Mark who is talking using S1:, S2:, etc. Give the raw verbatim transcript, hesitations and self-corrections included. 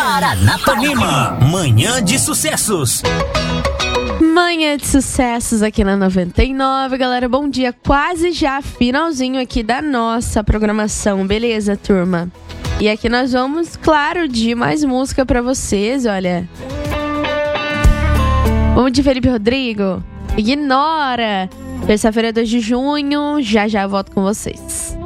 S1: Paranapanema, manhã de sucessos.
S2: Manhã de sucessos aqui na noventa e nove, galera. Bom dia, quase já finalzinho aqui da nossa programação, beleza, turma? E aqui nós vamos, claro, de mais música pra vocês, olha. Vamos de Felipe Rodrigo. Ignora. Terça-feira, dois de junho. Já já volto com vocês.